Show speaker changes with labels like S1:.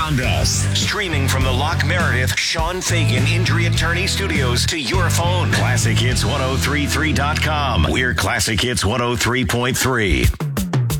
S1: around us. Streaming from the Locke Meredith Sean Fagan Injury Attorney Studios to your phone. ClassicHits1033.com. We're Classic Hits 103.3.